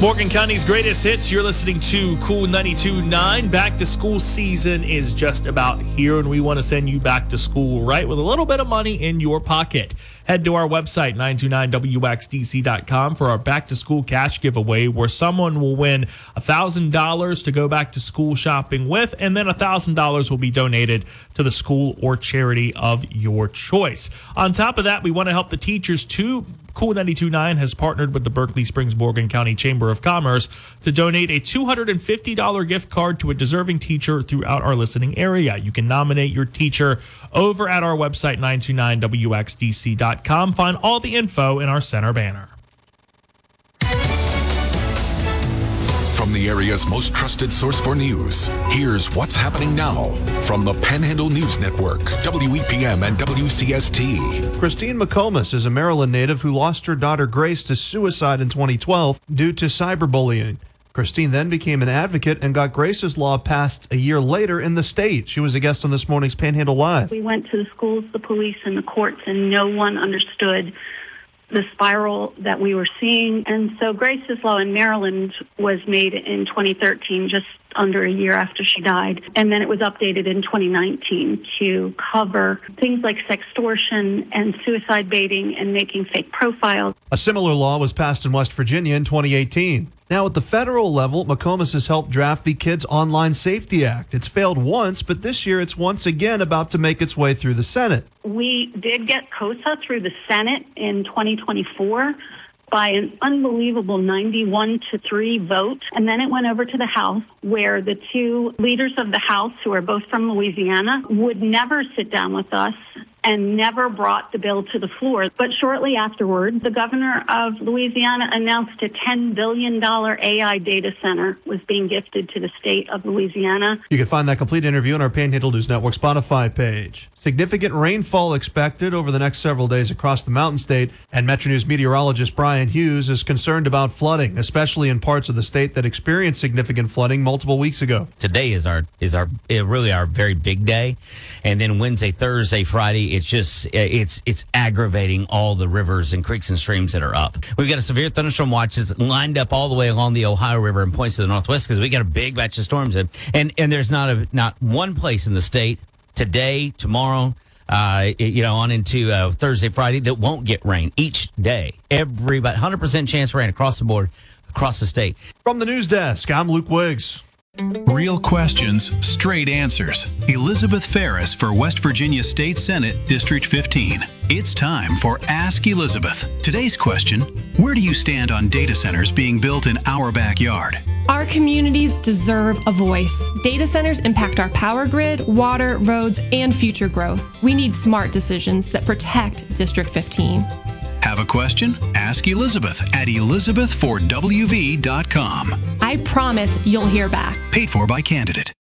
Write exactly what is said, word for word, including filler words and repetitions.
Morgan County's greatest hits. You're listening to Cool ninety-two point nine. Back to school season is just about here, and we want to send you back to school right with a little bit of money in your pocket. Head to our website, nine two nine W X D C dot com, for our back to school cash giveaway, where someone will win one thousand dollars to go back to school shopping with, and then one thousand dollars will be donated to the school or charity of your choice. On top of that, we want to help the teachers too. Cool ninety-two point nine has partnered with the Berkeley Springs Morgan County Chamber of Commerce to donate a two hundred fifty dollars gift card to a deserving teacher throughout our listening area. You can nominate your teacher over at our website, nine two nine W X D C dot com. Find all the info in our center banner. From the area's most trusted source for news, here's what's happening now from the Panhandle News Network, W E P M and W C S T. Christine McComas is a Maryland native who lost her daughter Grace to suicide in twenty twelve due to cyberbullying. Christine then became an advocate and got Grace's law passed a year later in the state. She was a guest on this morning's Panhandle Live. We went to the schools, the police, and the courts, and no one understood the spiral that we were seeing. And so Grace's Law in Maryland was made in twenty thirteen, just under a year after she died. And then it was updated in twenty nineteen to cover things like sextortion and suicide baiting and making fake profiles. A similar law was passed in West Virginia in twenty eighteen. Now, at the federal level, McComas has helped draft the Kids Online Safety Act. It's failed once, but this year it's once again about to make its way through the Senate. We did get COSA through the Senate in twenty twenty-four by an unbelievable ninety-one to three vote. And then it went over to the House, where the two leaders of the House, who are both from Louisiana, would never sit down with us and never brought the bill to the floor. But shortly afterward, the governor of Louisiana announced a ten billion dollars A I data center was being gifted to the state of Louisiana. You can find that complete interview on our Panhandle News Network Spotify page. Significant rainfall expected over the next several days across the Mountain State, and Metro News meteorologist Brian Hughes is concerned about flooding, especially in parts of the state that experienced significant flooding multiple weeks ago. Today is our is our really our very big day, and then Wednesday, Thursday, Friday, it's just it's it's aggravating all the rivers and creeks and streams that are up. We've got a severe thunderstorm watch that's lined up all the way along the Ohio River and points to the northwest because we got a big batch of storms in, and and there's not a not one place in the state today, tomorrow, uh, you know, on into uh, Thursday, Friday, that won't get rain each day. Every about one hundred percent chance of rain across the board, across the state. From the news desk, I'm Luke Wiggs. Real questions, straight answers. Elizabeth Ferris for West Virginia State Senate, District fifteen. It's time for Ask Elizabeth. Today's question, where do you stand on data centers being built in our backyard? Our communities deserve a voice. Data centers impact our power grid, water, roads, and future growth. We need smart decisions that protect District fifteen. Have a question? Ask Elizabeth at elizabeth for w v dot com. I promise you'll hear back. Paid for by candidate.